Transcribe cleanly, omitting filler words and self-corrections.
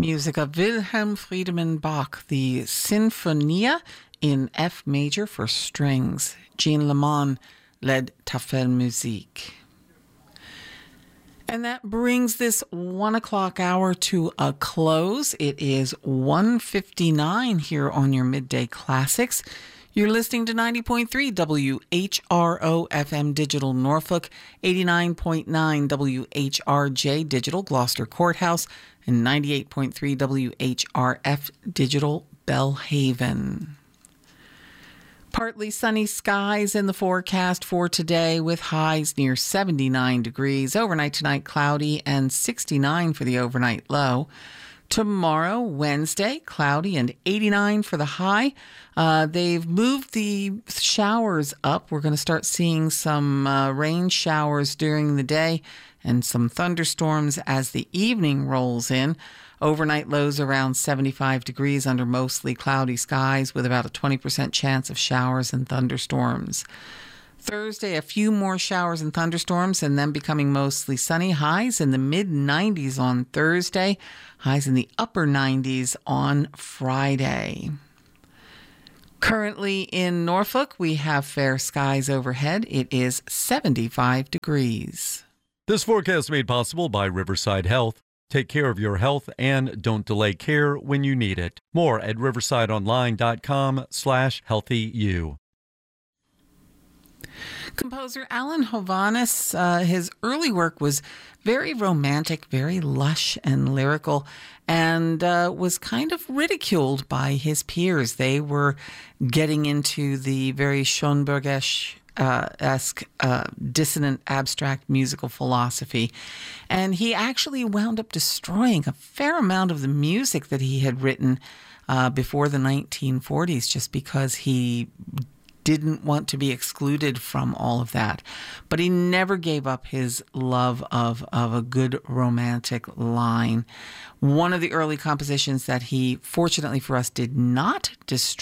Music of Wilhelm Friedemann Bach, the Sinfonia in F major for strings. Jean Lemon led Tafelmusik. And that brings this 1 o'clock hour to a close. It is 1:59 here on your Midday Classics. You're listening to 90.3 WHRO FM Digital Norfolk, 89.9 WHRJ Digital Gloucester Courthouse, and 98.3 WHRF Digital Belhaven. Partly sunny skies in the forecast for today with highs near 79 degrees. Overnight tonight cloudy and 69 for the overnight low. Tomorrow, Wednesday, cloudy and 89 for the high. They've moved the showers up. We're going to start seeing some rain showers during the day and some thunderstorms as the evening rolls in. Overnight lows around 75 degrees under mostly cloudy skies with about a 20% chance of showers and thunderstorms. Thursday, a few more showers and thunderstorms and then becoming mostly sunny. Highs in the mid-90s on Thursday. Highs in the upper 90s on Friday. Currently in Norfolk, we have fair skies overhead. It is 75 degrees. This forecast made possible by Riverside Health. Take care of your health and don't delay care when you need it. More at riversideonline.com/healthyu. Composer Alan Hovhaness, his early work was very romantic, very lush and lyrical, and was kind of ridiculed by his peers. They were getting into the very Schoenbergish esque dissonant abstract musical philosophy. And he actually wound up destroying a fair amount of the music that he had written before the 1940s just because he didn't want to be excluded from all of that. But he never gave up his love of a good romantic line. One of the early compositions that he, fortunately for us, did not destroy